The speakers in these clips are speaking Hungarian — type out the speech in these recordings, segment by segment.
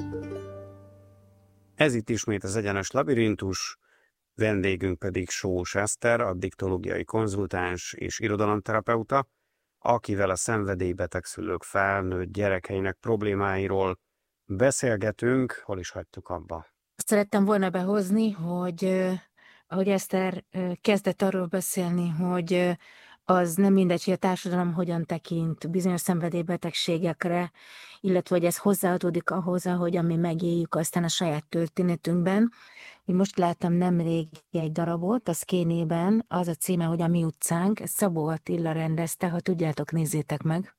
Ez itt ismét az Egyenes Labirintus, vendégünk pedig Sós Eszter, addiktológiai konzultáns és irodalomterapeuta, akivel a szenvedélybeteg szülők felnőtt gyerekeinek problémáiról beszélgetünk. Hol is hagytuk abba? Azt szerettem volna behozni, hogy ahogy Eszter kezdett arról beszélni, hogy az nem mindegy, hogy a társadalom hogyan tekint bizonyos szenvedélybetegségekre, illetve hogy ez hozzáadódik ahhoz, ahogyan mi megéljük aztán a saját történetünkben. Én most láttam nemrég egy darabot, a Szkénében, az a címe, hogy A mi utcánk, ezt Szabó Attila rendezte, ha tudjátok, nézzétek meg.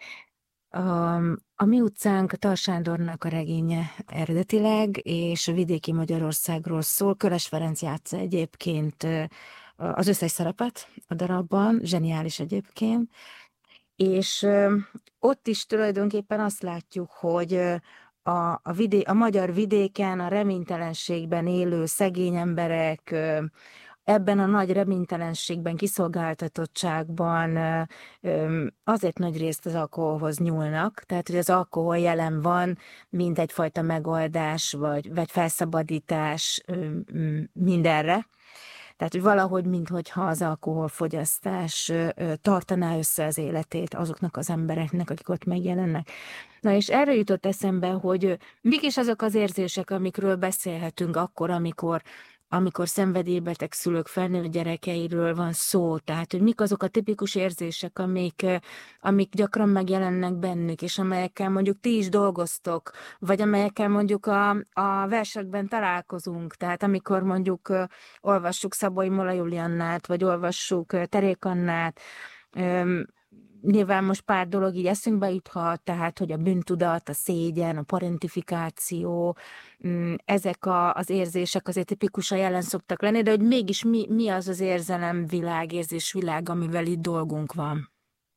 A mi utcánk Tal Sándornak a regénye eredetileg, és vidéki Magyarországról szól. Köles Ferenc játsza egyébként az összes szerepet a darabban, zseniális egyébként, és ott is tulajdonképpen azt látjuk, hogy a magyar vidéken, a reménytelenségben élő szegény emberek ebben a nagy reménytelenségben, kiszolgáltatottságban azért nagy részt az alkoholhoz nyúlnak, tehát hogy az alkohol jelen van, mint egyfajta megoldás, vagy felszabadítás mindenre. Tehát, hogy valahogy, minthogyha az alkoholfogyasztás tartaná össze az életét azoknak az embereknek, akik ott megjelennek. Na és erre jutott eszembe, hogy mik is azok az érzések, amikről beszélhetünk akkor, amikor szenvedélybeteg szülők felnőtt gyerekeiről van szó, tehát hogy mik azok a tipikus érzések, amik gyakran megjelennek bennük, és amelyekkel mondjuk ti is dolgoztok, vagy amelyekkel mondjuk a versekben találkozunk, tehát amikor mondjuk olvassuk Szabói Mola Juliannát, vagy olvassuk Terék Annát, nyilván most pár dolog így eszünkbe juthat, tehát, hogy a bűntudat, a szégyen, a parentifikáció, ezek az érzések azért tipikusan jelen szoktak lenni, de hogy mégis mi az az érzelemvilág, érzésvilág, amivel itt dolgunk van?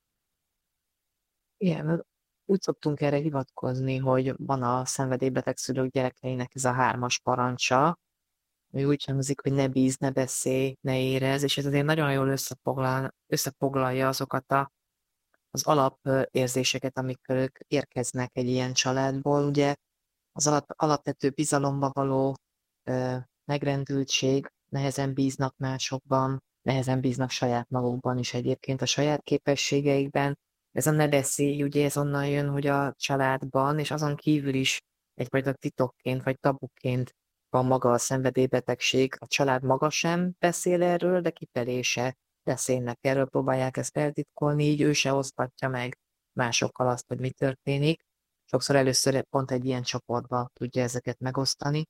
Igen, úgy szoktunk erre hivatkozni, hogy van a szenvedélybeteg szülők gyerekeinek ez a 3-as parancsa, ami úgy hangzik, hogy ne bízz, ne beszélj, ne érezz, és ez azért nagyon jól összefoglalja azokat az alapérzéseket, amikkel ők érkeznek egy ilyen családból. Ugye az alapvető bizalomba való megrendültség, nehezen bíznak másokban, nehezen bíznak saját magukban is egyébként, a saját képességeikben. Ez a ne beszélj, ugye ez onnan jön, hogy a családban, és azon kívül is egyfajta titokként vagy tabuként van maga a szenvedélybetegség. A család maga sem beszél erről, de kifelé se beszélnek erről, próbálják ezt eltitkolni, így ő se osztatja meg másokkal azt, hogy mi történik. Sokszor először pont egy ilyen csoportba tudja ezeket megosztani.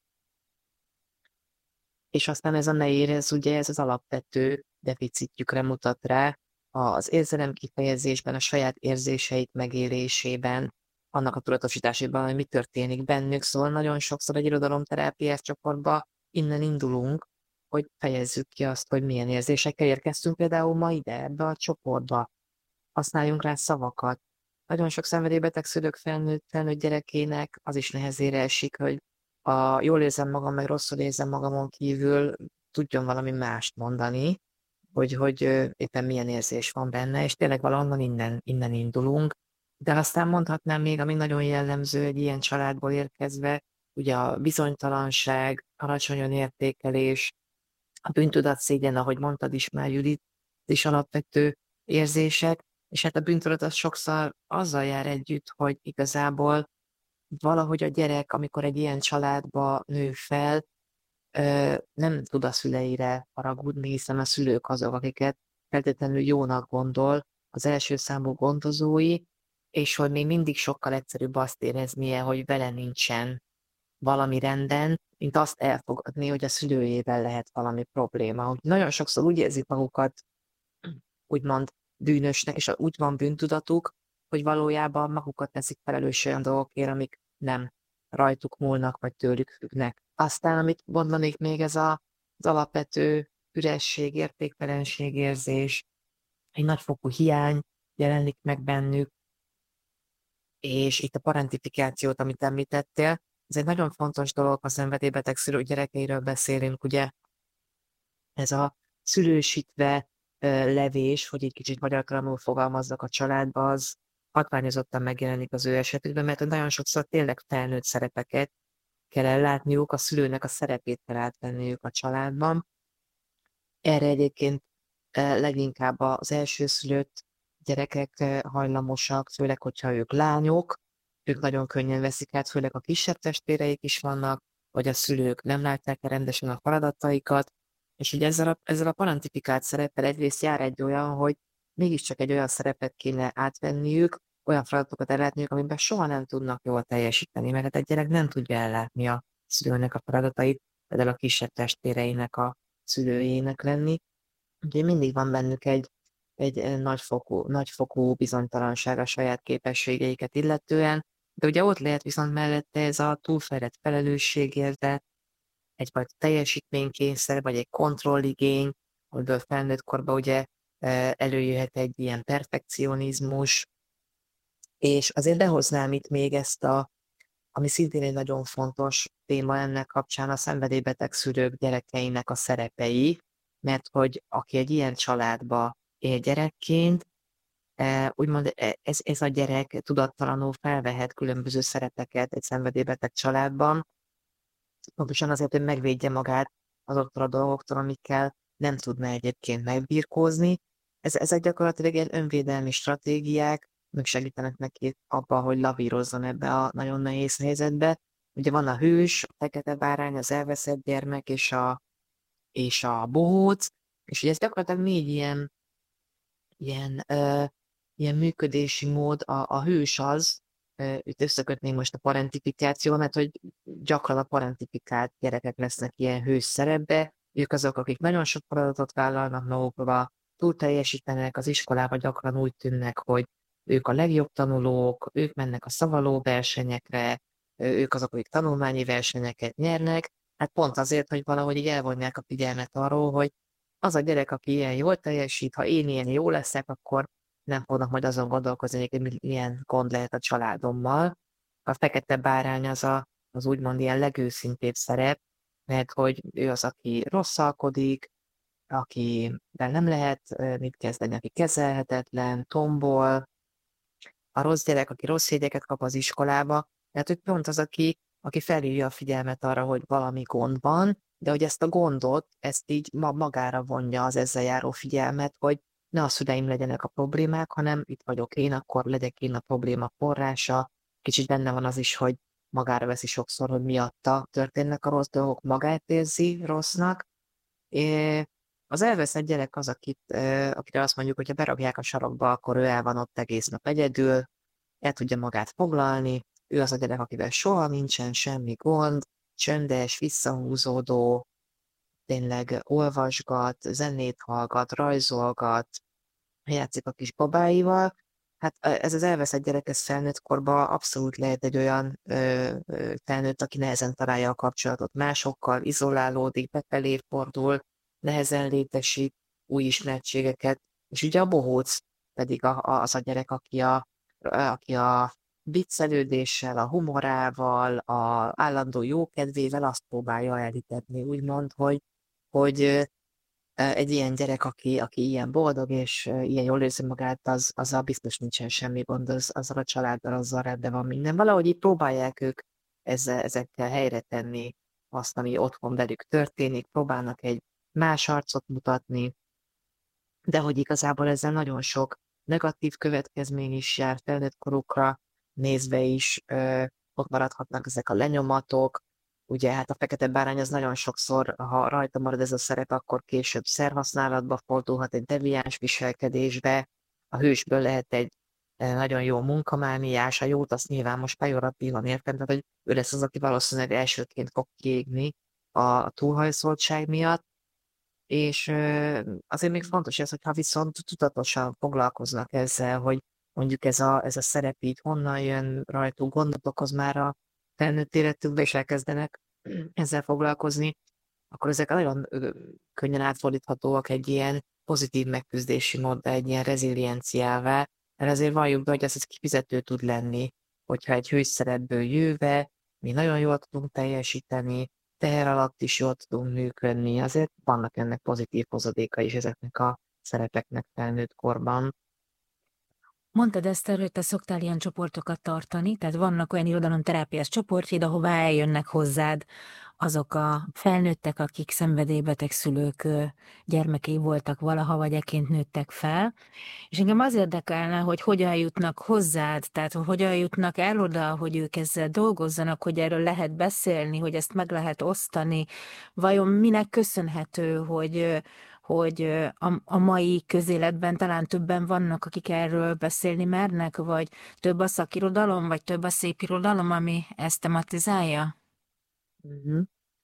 És aztán ez a ne érez, ugye ez az alapvető deficitjükre mutat rá, az érzelem kifejezésben, a saját érzéseik megélésében, annak a tudatosításában, hogy mi történik bennük. Szóval nagyon sokszor egy irodalomterápiás csoportba innen indulunk, hogy fejezzük ki azt, hogy milyen érzésekkel érkeztünk például ma ide, ebbe a csoportba. Használjunk rá szavakat. Nagyon sok szenvedélybeteg szülők felnőtt gyerekének az is nehezére esik, hogy a jól érzem magam, meg rosszul érzem magamon kívül tudjon valami mást mondani, hogy éppen milyen érzés van benne, és tényleg valahonnan innen indulunk. De aztán mondhatnám még, ami nagyon jellemző egy ilyen családból érkezve, ugye a bizonytalanság, alacsony önértékelés, a bűntudat, szégyen, ahogy mondtad is már, Judit, is alapvető érzések, és hát a bűntudat az sokszor azzal jár együtt, hogy igazából valahogy a gyerek, amikor egy ilyen családba nő fel, nem tud a szüleire haragudni, hiszen a szülők azok, akiket feltétlenül jónak gondol, az első számú gondozói, és hogy még mindig sokkal egyszerűbb azt éreznie, hogy vele nincsen valami renden, mint azt elfogadni, hogy a szülőjével lehet valami probléma. Hogy nagyon sokszor úgy érzik magukat, úgymond bűnösnek, és úgy van bűntudatuk, hogy valójában magukat teszik felelős olyan dolgokért, amik nem rajtuk múlnak, vagy tőlük függnek. Aztán, amit mondanék még, ez az alapvető üresség, értéktelenségérzés, egy nagyfokú hiány jelenik meg bennük, és itt a parentifikációt, amit említettél, ez egy nagyon fontos dolog, ha szenvedélybeteg szülők gyerekeiről beszélünk, ugye ez a szülősítve levés, hogy egy kicsit magyartalanul fogalmazzak a családba, az hatványozottan megjelenik az ő esetükben, mert nagyon sokszor tényleg felnőtt szerepeket kell ellátniuk, a szülőnek a szerepét kell átvenniük a családban. Erre egyébként leginkább az elsőszülött gyerekek hajlamosak, főleg, hogyha ők lányok, ők nagyon könnyen veszik át, főleg a kisebb testvéreik is vannak, vagy a szülők nem látják el rendesen a feladataikat, és ugye ezzel a parentifikált szereppel egyrészt jár egy olyan, hogy mégiscsak egy olyan szerepet kéne átvenniük, olyan feladatokat ellátniuk, amiben soha nem tudnak jól teljesíteni, mert hát egy gyerek nem tudja ellátni a szülőnek a feladatait, például a kisebb testvéreinek a szülőjének lenni. Úgyhogy mindig van bennük egy nagyfokú bizonytalanság a saját képességeiket illetően, de ugye ott lehet viszont mellette ez a túlfejlett felelősségérzet, egyfajta teljesítménykényszer, vagy egy kontrolligény, amiből felnőtt korban ugye előjöhet egy ilyen perfekcionizmus, és azért behoznám itt még ami szintén egy nagyon fontos téma ennek kapcsán, a szenvedélybeteg szülők gyerekeinek a szerepei, mert hogy aki egy ilyen családba él gyerekként, úgymond ez a gyerek tudattalanul felvehet különböző szerepeket egy szenvedélybeteg családban, pontosan azért, hogy megvédje magát azoktól a dolgoktól, amikkel nem tudna egyébként megbirkózni. Ezek gyakorlatilag ilyen önvédelmi stratégiák, meg segítenek neki abban, hogy lavírozzon ebbe a nagyon nehéz helyzetbe. Ugye van a hős, a fekete bárány, az elveszett gyermek és a bohóc, és ugye ez gyakorlatilag 4 ilyen működési mód. A hős az, itt összekötném most a parentifikációval, mert hogy gyakran a parentifikált gyerekek lesznek ilyen hős szerepbe, ők azok, akik nagyon sok feladatot vállalnak magukra, túl teljesítenek, az iskolában gyakran úgy tűnnek, hogy ők a legjobb tanulók, ők mennek a szavaló versenyekre, ők azok, akik tanulmányi versenyeket nyernek, hát pont azért, hogy valahogy így elvonják a figyelmet arról, hogy az a gyerek, aki ilyen jól teljesít, ha én ilyen jó leszek, akkor nem fognak majd azon gondolkozni, hogy milyen gond lehet a családommal. A fekete bárány az úgymond ilyen legőszintébb szerep, mert hogy ő az, aki rosszalkodik, akivel nem lehet mit kezdeni, aki kezelhetetlen, tombol, a rossz gyerek, aki rossz jegyeket kap az iskolába, tehát ő pont az, aki felhívja a figyelmet arra, hogy valami gond van, de hogy ezt a gondot, ezt így magára vonja az ezzel járó figyelmet, hogy ne a szüleim legyenek a problémák, hanem itt vagyok én, akkor legyek én a probléma forrása. Kicsit benne van az is, hogy magára veszi sokszor, hogy miatta történnek a rossz dolgok, magát érzi rossznak. Az elveszett gyerek az, akire azt mondjuk, hogy ha beragják a sarokba, akkor ő el van ott egész nap egyedül, el tudja magát foglalni, ő az a gyerek, akivel soha nincsen semmi gond, csöndes, visszahúzódó, tényleg olvasgat, zenét hallgat, rajzolgat, játszik a kis babáival. Hát ez az elveszett gyerek, ez felnőtt korban abszolút lehet egy olyan felnőtt, aki nehezen találja a kapcsolatot másokkal, izolálódik, befelé fordul, nehezen létesít új ismerettségeket, és ugye a bohóc pedig az a gyerek, aki a viccelődéssel, a humorával, a állandó jókedvével azt próbálja elhitetni, úgymond, hogy egy ilyen gyerek, aki ilyen boldog és ilyen jól érzi magát, azzal biztos nincsen semmi gond, azzal a családdal, azzal rendben van minden. Valahogy így próbálják ők ezekkel helyre tenni azt, ami otthon velük történik, próbálnak egy más arcot mutatni, de hogy igazából ezzel nagyon sok negatív következmény is jár felnőtt korukra nézve is, ott maradhatnak ezek a lenyomatok. Ugye hát a fekete bárány az nagyon sokszor, ha rajta marad ez a szerep, akkor később szerhasználatba fordulhat, egy deviáns viselkedésbe. A hősből lehet egy nagyon jó munkamániás, a jót azt nyilván most pejoratívan értem, tehát hogy ő lesz az, aki valószínűleg elsőként fog kiégni a túlhajszoltság miatt. És azért még fontos ez, hogyha viszont tudatosan foglalkoznak ezzel, hogy mondjuk ez a szerep így honnan jön, rajtuk gondot okoz már a felnőtt életükbe, és elkezdenek ezzel foglalkozni, akkor ezek nagyon könnyen átfordíthatóak egy ilyen pozitív megküzdési móddá, egy ilyen rezilienciává, mert azért valljuk be, hogy ez kifizető tud lenni, hogyha egy hős szerepből jöve mi nagyon jól tudunk teljesíteni, teher alatt is jól tudunk működni, azért vannak ennek pozitív hozadéka is ezeknek a szerepeknek felnőtt korban. Mondtad, Eszter, hogy te szoktál ilyen csoportokat tartani, tehát vannak olyan irodalomterápiás csoportjaid, ahová eljönnek hozzád azok a felnőttek, akik szenvedélybeteg szülők gyermekei voltak valaha, vagy eként nőttek fel. És engem az érdekelne, hogy hogyan jutnak hozzád, tehát hogyan jutnak el oda, hogy ők ezzel dolgozzanak, hogy erről lehet beszélni, hogy ezt meg lehet osztani. Vajon minek köszönhető, hogy a mai közéletben talán többen vannak, akik erről beszélni mernek, vagy több a szakirodalom, vagy több a szépirodalom, ami ezt tematizálja? Mhm.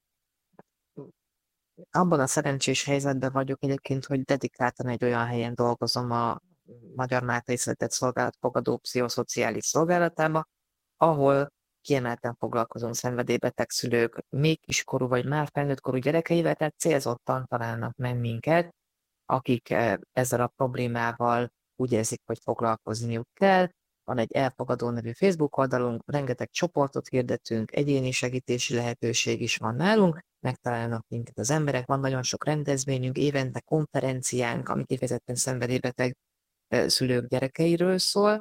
Abban a szerencsés helyzetben vagyok egyébként, hogy dedikáltan egy olyan helyen dolgozom, a Magyar Máltai Szeretett Szolgálat fogadó pszichoszociális szolgálatába, ahol kiemelten foglalkozom szenvedélybeteg szülők még kiskorú vagy már felnőttkorú gyerekeivel, tehát célzottan találnak meg minket, akik ezzel a problémával úgy érzik, hogy foglalkozniuk kell. Van egy Elfogadó nevű Facebook oldalunk, rengeteg csoportot hirdetünk, egyéni segítési lehetőség is van nálunk, megtalálnak minket az emberek, van nagyon sok rendezvényünk, évente konferenciánk, ami kifejezetten szenvedélybeteg szülők gyerekeiről szól.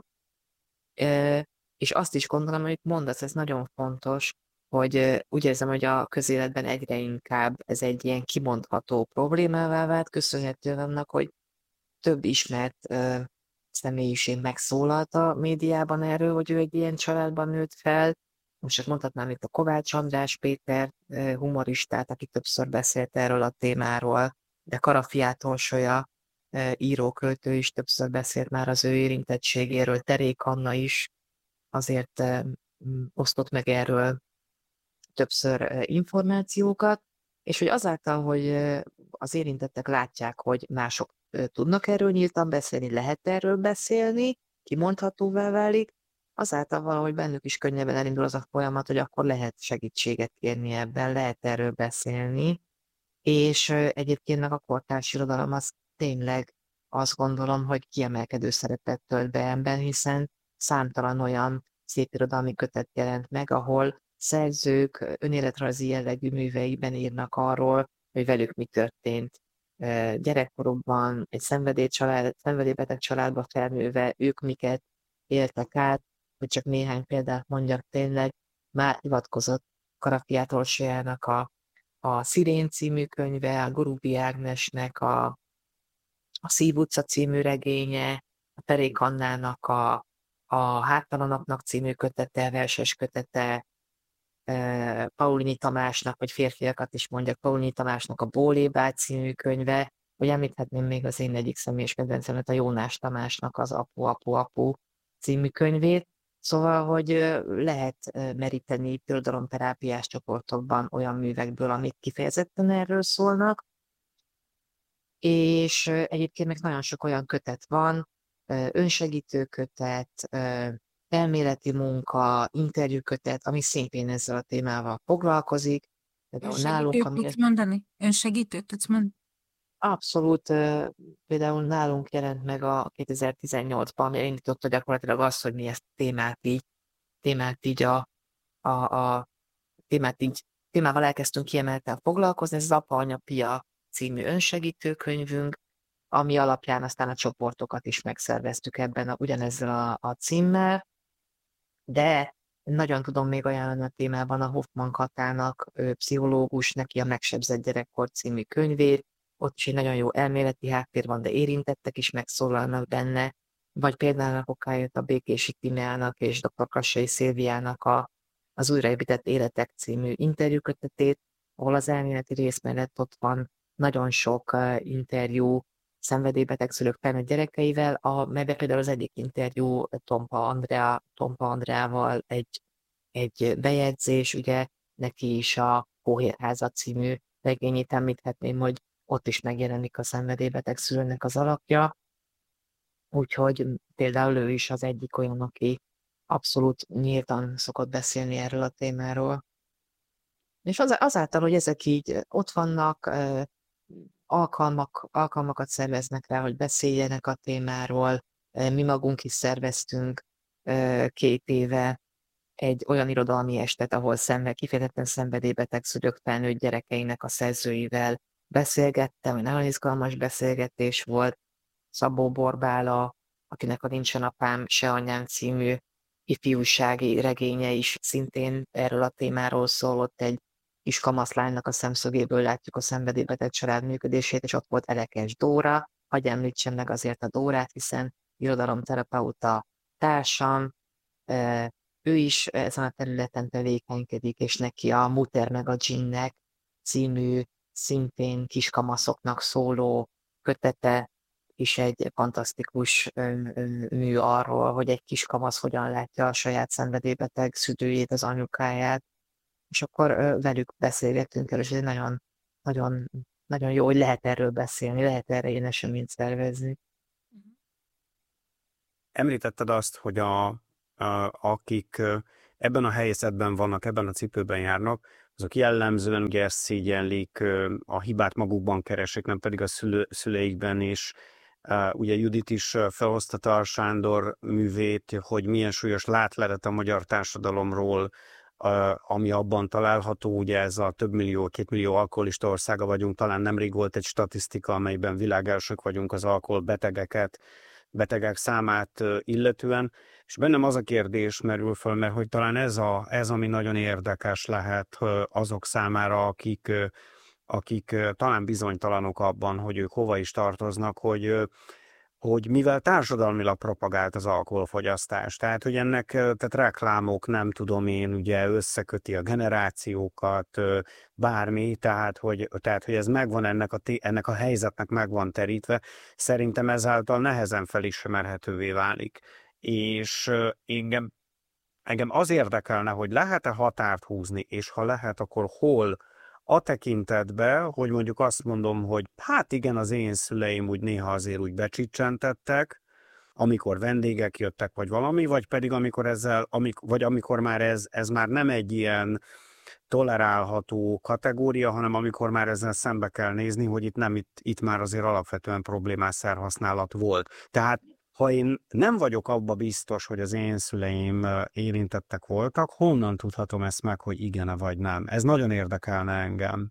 És azt is gondolom, amit mondasz, ez nagyon fontos, hogy úgy érzem, hogy a közéletben egyre inkább ez egy ilyen kimondható problémává vált, köszönhetően annak, hogy több ismert személyiség megszólalt a médiában erről, hogy ő egy ilyen családban nőtt fel. Most csak mondhatnám itt a Kovács András Péter humoristát, aki többször beszélt erről a témáról, de Karafiát Orsolya író-költő is többször beszélt már az ő érintettségéről, Terék Anna is azért osztott meg erről többször információkat, és hogy azáltal, hogy az érintettek látják, hogy mások tudnak erről nyíltan beszélni, lehet erről beszélni, kimondhatóvá válik, azáltal valahogy bennük is könnyebben elindul az a folyamat, hogy akkor lehet segítséget kérni ebben, lehet erről beszélni, és egyébként meg a kortárs irodalom az tényleg azt gondolom, hogy kiemelkedő szerepet tölt be ebben, hiszen számtalan olyan szépirodalmi kötet jelent meg, ahol szerzők önéletrajzi jellegű műveiben írnak arról, hogy velük mi történt gyerekkorukban, egy szenvedélybeteg családba felnőve, ők miket éltek át, hogy csak néhány példát mondjak tényleg, már hivatkozott Karafiát Orsolyának a Szirén című könyve, a Gurubi Ágnesnek a Szív utca című regénye, a Terék Annának a Háttalanoknak című kötete, verses kötete, Paulini Tamásnak, vagy férfiakat is mondjak, Paulini Tamásnak a Bólébágy című könyve, vagy említhetném még az én egyik személyes kedvencemet, a Jónás Tamásnak az Apu, Apu, Apu című könyvét. Szóval, hogy lehet meríteni irodalomterápiás csoportokban olyan művekből, amik kifejezetten erről szólnak, és egyébként meg nagyon sok olyan kötet van, önsegítő kötet, elméleti munka, interjúkötet, ami szintén ezzel a témával foglalkozik. Például nálunk, Önsegítőt tudsz mondani? Önsegítőt tudsz mondani? abszolút, például nálunk jelent meg a 2018-ban, ami elindította gyakorlatilag azt, hogy mi ezt témával elkezdtünk kiemelten foglalkozni. Ez az Apa, Anya, Pia című önsegítő könyvünk, ami alapján aztán a csoportokat is megszerveztük ugyanezzel a címmel, de nagyon tudom még ajánlani a témában a Hoffman Katának, pszichológus, neki a Megsebzett gyerekkor című könyvét, ott is egy nagyon jó elméleti háttér van, de érintettek is megszólalnak benne, vagy például okájött a Békési Timeának és dr. Kassai Szilviának az Újraépített Életek című interjúkötetét, ahol az elméleti rész mellett ott van nagyon sok interjú szenvedélybeteg szülők felnőtt gyerekeivel, melyben például az egyik interjú Tompa Andrával egy bejegyzés, ugye neki is a Hóhérháza című regényét említhetném, hogy ott is megjelenik a szenvedélybeteg szülőnek az alakja, úgyhogy például ő is az egyik olyan, aki abszolút nyíltan szokott beszélni erről a témáról. És azáltal, hogy ezek így ott vannak, alkalmakat szerveznek rá, hogy beszéljenek a témáról. Mi magunk is szerveztünk 2 éve egy olyan irodalmi estet, ahol kifejezetten szenvedélybeteg szülők felnőtt gyerekeinek a szerzőivel beszélgettem, nagyon izgalmas beszélgetés volt. Szabó Borbála, akinek a Nincsen apám, se anyám című ifjúsági regénye is szintén erről a témáról szólott, egy kis kamaszlánynak a szemszögéből látjuk a szenvedélybeteg család működését, és ott volt Elekes Dóra, hadd említsem meg azért a Dórát, hiszen irodalomterapeuta társam, ő is ezen a területen tevékenykedik, és neki a Muter meg a Ginnek című, szintén kiskamaszoknak szóló kötete is egy fantasztikus mű arról, hogy egy kiskamasz hogyan látja a saját szenvedélybeteg szülőjét, az anyukáját, és akkor velük beszélgettünk el, és ez nagyon, nagyon, nagyon jó, hogy lehet erről beszélni, lehet erre ilyen eseményt szervezni. Említetted azt, hogy akik ebben a helyzetben vannak, ebben a cipőben járnak, azok jellemzően ugye ezt szégyellik, a hibát magukban keresik, nem pedig a szüleikben is. Ugye Judit is felhozta Tar Sándor művét, hogy milyen súlyos látlelet a magyar társadalomról, ami abban található, ugye ez a több millió, 2 millió alkoholista országa vagyunk, talán nemrég volt egy statisztika, amelyben világelsők vagyunk az betegek számát illetően, és bennem az a kérdés merül föl, mert hogy talán ez ami nagyon érdekes lehet azok számára, akik talán bizonytalanok abban, hogy ők hova is tartoznak, hogy mivel társadalmilag propagált az alkoholfogyasztás, tehát hogy tehát reklámok, nem tudom én, ugye összeköti a generációkat, bármi, tehát hogy ez megvan ennek a helyzetnek megvan terítve, szerintem ezáltal nehezen felismerhetővé válik. És engem az érdekelne, hogy lehet-e határt húzni, és ha lehet, akkor hol, a tekintetben, hogy mondjuk azt mondom, hogy hát igen, az én szüleim úgy néha azért úgy becsicsentettek, amikor vendégek jöttek, vagy valami, vagy pedig amikor már ez már nem egy ilyen tolerálható kategória, hanem amikor már ezzel szembe kell nézni, hogy itt már azért alapvetően problémás szerhasználat volt. Tehát ha én nem vagyok abba biztos, hogy az én szüleim érintettek voltak, honnan tudhatom ezt meg, hogy igen vagy nem? Ez nagyon érdekelne engem.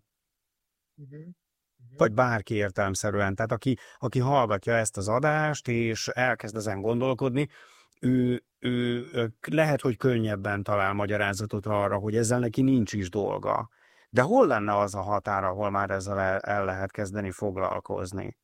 Vagy bárki értelemszerűen. Tehát aki hallgatja ezt az adást, és elkezd ezen gondolkodni, ő lehet, hogy könnyebben talál magyarázatot arra, hogy ezzel neki nincs is dolga. De hol lenne az a határ, ahol már ezzel el lehet kezdeni foglalkozni?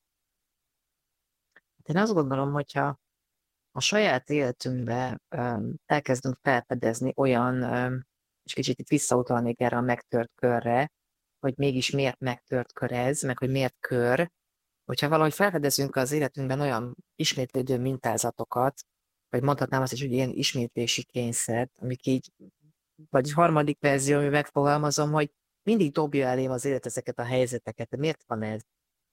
Én azt gondolom, hogyha a saját életünkbe elkezdünk felfedezni olyan, és kicsit itt visszautalnék erre a megtört körre, hogy mégis miért megtört kör ez, meg hogy miért kör, hogyha valahogy felfedezünk az életünkben olyan ismétlődő mintázatokat, vagy mondhatnám azt is, hogy ilyen ismétlési kényszert, amik így, vagy harmadik verzió, ami megfogalmazom, hogy mindig dobja elém az élet ezeket a helyzeteket. De miért van ez?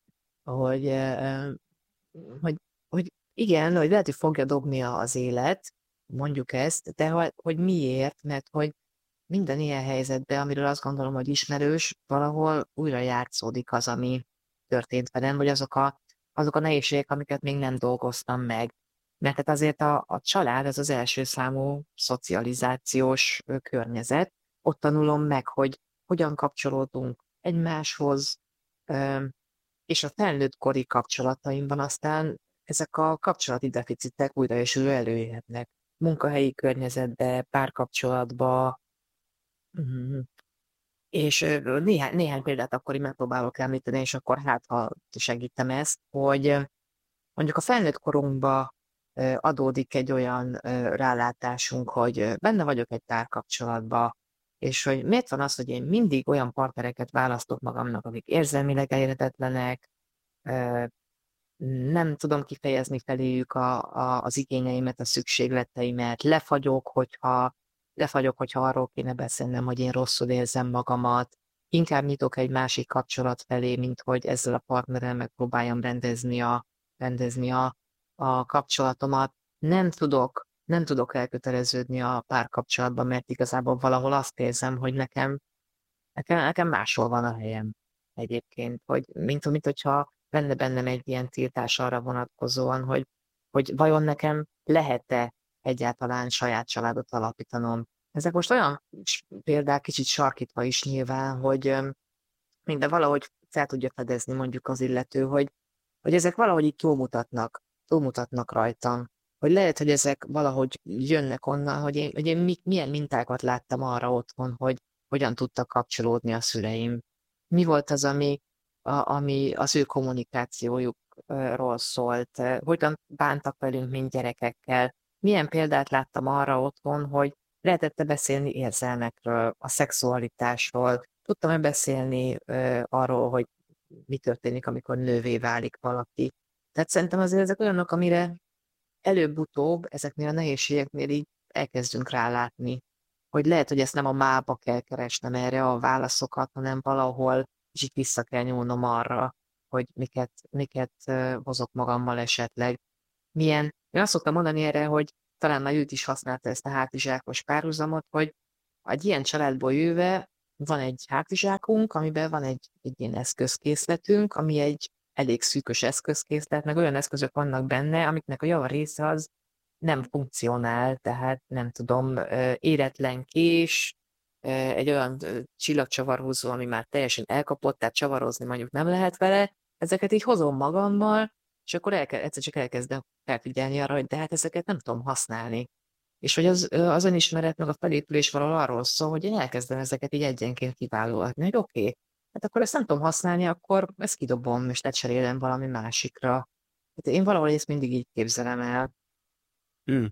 Hogy igen, hogy lehet, hogy fogja dobni az élet, mondjuk ezt, de hogy miért? Mert hogy minden ilyen helyzetben, amiről azt gondolom, hogy ismerős, valahol újra játszódik az, ami történt velem, vagy azok a nehézségek, amiket még nem dolgoztam meg. Mert hát azért a család az első számú szocializációs környezet. Ott tanulom meg, hogy hogyan kapcsolódunk egymáshoz, és a felnőtt kori kapcsolataimban aztán ezek a kapcsolati deficitek újra és újra előjöhetnek. Munkahelyi környezetbe, párkapcsolatba, és néhány példát akkor így megpróbálok említeni, és akkor hát, ha segítem ezt, hogy mondjuk a felnőtt korunkba adódik egy olyan rálátásunk, hogy benne vagyok egy párkapcsolatba, és hogy miért van az, hogy én mindig olyan partnereket választok magamnak, akik érzelmileg elérhetetlenek, nem tudom kifejezni feléjük az igényeimet, a szükségleteimet, lefagyok, hogyha arról kéne beszélnem, hogy én rosszul érzem magamat, inkább nyitok egy másik kapcsolat felé, mint hogy ezzel a partnerrel megpróbáljam rendezni a kapcsolatomat. Nem tudok elköteleződni a párkapcsolatban, mert igazából valahol azt érzem, hogy nekem máshol van a helyem egyébként, hogy mint hogyha lenne bennem egy ilyen tiltás arra vonatkozóan, hogy vajon nekem lehet-e egyáltalán saját családot alapítanom. Ezek most olyan példák, kicsit sarkítva is nyilván, hogy minden valahogy fel tudja fedezni mondjuk az illető, hogy ezek valahogy így túlmutatnak túlmutatnak rajtam. Hogy lehet, hogy ezek valahogy jönnek onnan, hogy én milyen mintákat láttam arra otthon, hogy hogyan tudtak kapcsolódni a szüleim. Mi volt az, ami az ő kommunikációjukról szólt, hogyan bántak velünk, mint gyerekekkel. Milyen példát láttam arra otthon, hogy lehetett beszélni érzelmekről, a szexualitásról, tudtam-e beszélni arról, hogy mi történik, amikor nővé válik valaki. Tehát szerintem azért ezek olyanok, amire előbb-utóbb ezeknél a nehézségeknél így elkezdünk rálátni, hogy lehet, hogy ezt nem a mába kell keresnem erre a válaszokat, hanem valahol kicsit vissza kell nyúlnom arra, hogy miket hozok magammal esetleg. Én azt szoktam mondani erre, hogy talán már őt is használta ezt a hátizsákos párhuzamot, hogy egy ilyen családból jöve van egy hátizsákunk, amiben van egy ilyen eszközkészletünk, ami egy elég szűkös eszközkészlet, meg olyan eszközök vannak benne, amiknek a java része az nem funkcionál, tehát nem tudom, éretlen kés, egy olyan csillagcsavarhúzó, ami már teljesen elkapott, tehát csavarozni mondjuk nem lehet vele, ezeket így hozom magammal, és akkor egyszer csak elkezdem felfigyelni arra, hogy de hát ezeket nem tudom használni. És hogy az önismeret meg a felépülés valahol arról szól, hogy én elkezdem ezeket így egyenként kiválogatni, hogy oké, hát akkor ezt nem tudom használni, akkor ezt kidobom, és lecserélem valami másikra. Hát én valahol ezt mindig így képzelem el. Hmm.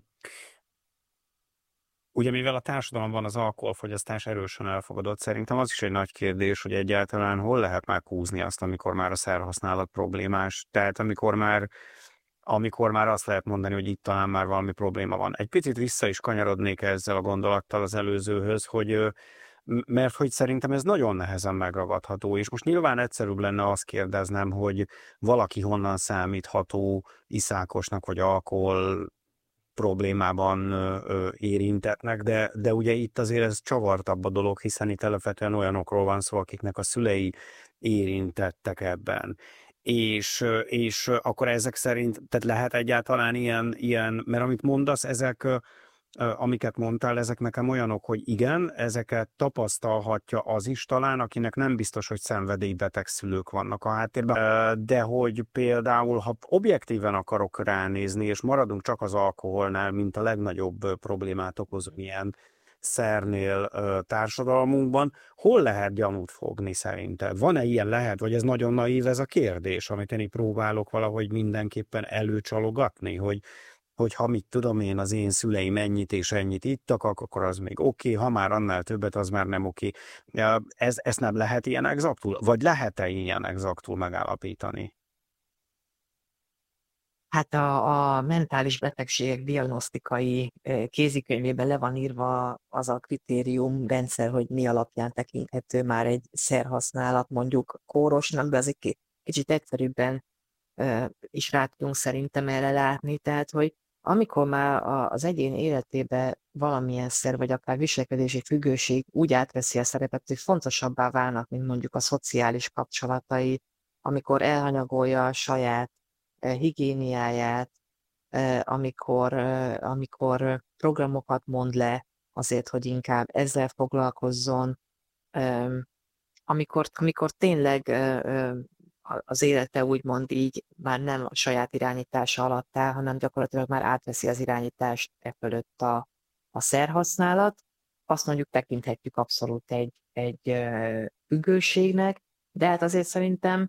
Ugye mivel a társadalomban az alkoholfogyasztás erősen elfogadott, szerintem az is egy nagy kérdés, hogy egyáltalán hol lehet már húzni azt, amikor már a szerhasználat problémás, tehát amikor már azt lehet mondani, hogy itt talán már valami probléma van. Egy picit vissza is kanyarodnék ezzel a gondolattal az előzőhöz, mert hogy szerintem ez nagyon nehezen megragadható, és most nyilván egyszerűbb lenne azt kérdeznem, hogy valaki honnan számítható iszákosnak vagy alkohol problémában érintetnek, de ugye itt azért ez csavartabb a dolog, hiszen itt alapvetően olyanokról van szó, akiknek a szülei érintettek ebben. És akkor ezek szerint, tehát lehet egyáltalán ilyen, mert amit mondasz, amiket mondtál, ezek nekem olyanok, hogy igen, ezeket tapasztalhatja az is talán, akinek nem biztos, hogy szenvedélybeteg szülők vannak a háttérben, de hogy például, ha objektíven akarok ránézni, és maradunk csak az alkoholnál, mint a legnagyobb problémát okozó ilyen szernél társadalmunkban, hol lehet gyanút fogni szerinted? Van-e ilyen lehet, vagy ez nagyon naív ez a kérdés, amit én így próbálok valahogy mindenképpen előcsalogatni, hogy ha mit tudom én, az én szüleim ennyit és ennyit ittak, akkor az még oké, ha már annál többet, az már nem oké. Ezt nem lehet ilyen exaktul? Vagy lehet-e ilyen exaktul megállapítani? Hát a mentális betegségek diagnosztikai kézikönyvében le van írva az a kritériumrendszer, hogy mi alapján tekinthető már egy szerhasználat mondjuk kórosnak, de az egy kicsit egyszerűbben is rá tudunk szerintem erre látni. Tehát, hogy amikor már az egyén életébe valamilyen szer, vagy akár viselkedési függőség úgy átveszi a szerepet, hogy fontosabbá válnak, mint mondjuk a szociális kapcsolatai, amikor elhanyagolja a saját higiéniáját, amikor programokat mond le azért, hogy inkább ezzel foglalkozzon, amikor tényleg az élete úgymond így már nem a saját irányítása alatt áll, hanem gyakorlatilag már átveszi az irányítást e fölött a szerhasználat, azt mondjuk tekinthetjük abszolút egy függőségnek, de hát azért szerintem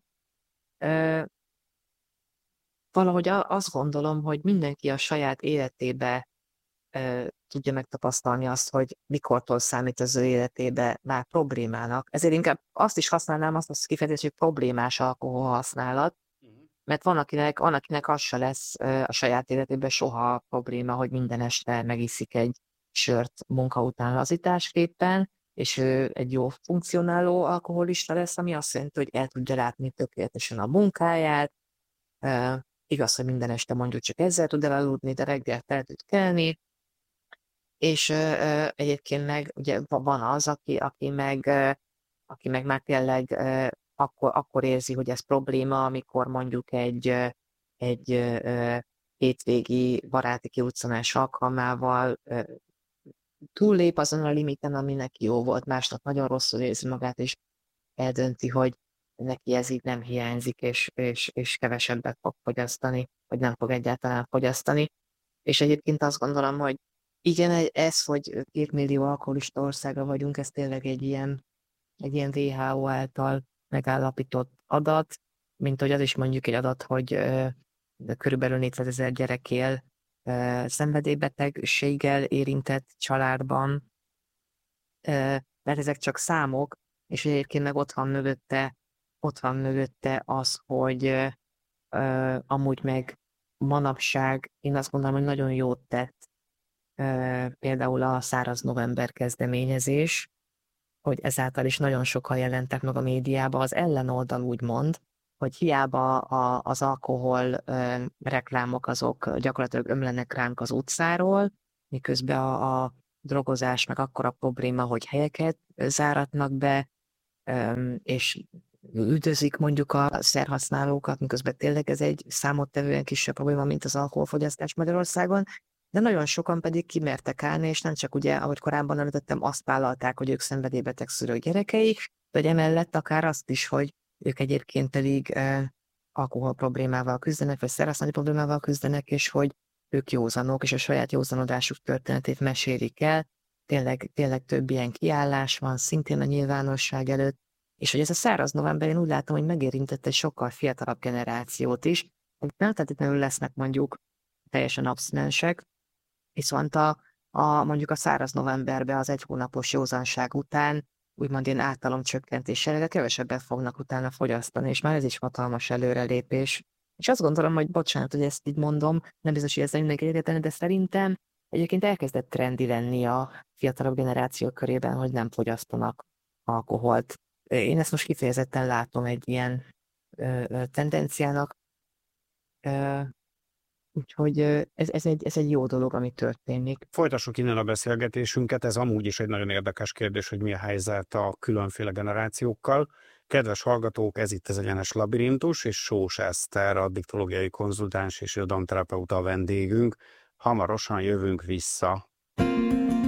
valahogy azt gondolom, hogy mindenki a saját életébe tudja megtapasztalni azt, hogy mikortól számít az ő életébe már problémának. Ezért inkább azt is használnám, azt a kifejezést, hogy problémás alkoholhasználat, mert van, akinek az se lesz a saját életében soha probléma, hogy minden este megiszik egy sört munka után lazításképpen, és ő egy jó funkcionáló alkoholista lesz, ami azt jelenti, hogy el tudja látni tökéletesen a munkáját. Igaz, hogy minden este mondjuk csak ezzel tud elaludni, de reggel fel tud kelni, és egyébként meg ugye van az, aki meg már tényleg akkor érzi, hogy ez probléma, amikor mondjuk egy hétvégi baráti kiruccanás alkalmával túllép azon a limiten, ami neki jó volt, másnap nagyon rosszul érzi magát, és eldönti, hogy neki ez így nem hiányzik, és kevesebbet fog fogyasztani, vagy nem fog egyáltalán fogyasztani. És egyébként azt gondolom, hogy igen, ez, hogy 2 millió alkoholista országa vagyunk, ez tényleg egy ilyen WHO által megállapított adat, mint hogy az is mondjuk egy adat, hogy körülbelül 400 000 gyerek él szenvedélybetegséggel érintett családban, mert ezek csak számok, és egyébként meg ott van mögötte az, hogy amúgy meg manapság én azt gondolom, hogy nagyon jót tett például a Száraz November kezdeményezés, hogy ezáltal is nagyon sokan jelentek meg a médiába, az ellenoldal úgymond, hogy hiába az alkohol reklámok azok gyakorlatilag ömlenek ránk az utcáról, miközben a drogozás meg akkora probléma, hogy helyeket záratnak be, és üldözik mondjuk a szerhasználókat, miközben tényleg ez egy számottevően kisebb probléma, mint az alkoholfogyasztás Magyarországon, de nagyon sokan pedig kimertek állni, és nem csak ugye, ahogy korábban említettem, azt vállalták, hogy ők szenvedélybeteg szülők gyerekei, vagy emellett akár azt is, hogy ők egyébként pedig alkohol problémával küzdenek, vagy szerhasználati problémával küzdenek, és hogy ők józanok, és a saját józanodásuk történetét mesélik el. Tényleg több ilyen kiállás van, szintén a nyilvánosság előtt, és hogy ez a Száraz November, én úgy látom, hogy megérintett egy sokkal fiatalabb generációt is, akik nem feltétlenül lesznek mondjuk teljesen abszinensek, viszont mondjuk a Száraz Novemberben az 1 hónapos józanság után úgymond ilyen ártalomcsökkentéssel, de kevesebbet fognak utána fogyasztani, és már ez is hatalmas előrelépés. És azt gondolom, hogy bocsánat, hogy ezt így mondom, nem biztos, hogy ezzel mindenki érteni, de szerintem egyébként elkezdett trendi lenni a fiatalabb generáció körében, hogy nem fogyasztanak alkoholt. Én ezt most kifejezetten látom egy ilyen tendenciának, úgyhogy ez egy jó dolog, ami történik. Folytassuk innen a beszélgetésünket, ez amúgy is egy nagyon érdekes kérdés, hogy mi a helyzet a különféle generációkkal. Kedves hallgatók, ez itt az Egyenes Labirintus, és Sós Eszter, addiktológiai konzultáns és irodalomterapeuta a vendégünk. Hamarosan jövünk vissza.